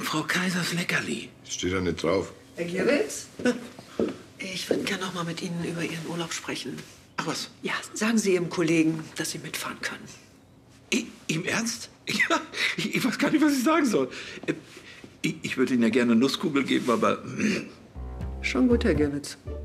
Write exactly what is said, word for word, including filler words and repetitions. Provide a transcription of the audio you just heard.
Frau Kaisers Leckerli. Steht da nicht drauf. Herr Gierwitz? Ich würde gerne noch mal mit Ihnen über Ihren Urlaub sprechen. Ach was? Ja, sagen Sie Ihrem Kollegen, dass Sie mitfahren können. I, Im Ernst? Ja, ich, ich weiß gar nicht, was ich sagen soll. Ich, ich würde Ihnen ja gerne eine Nusskugel geben, aber... Schon gut, Herr Gierwitz.